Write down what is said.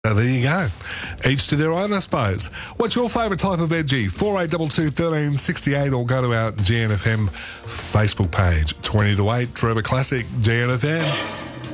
There you go. Each to their own, I suppose. What's your favourite type of veggie? 4822 1368 or go to our GNFM Facebook page. 20 to 8, Forever Classic, GNFM.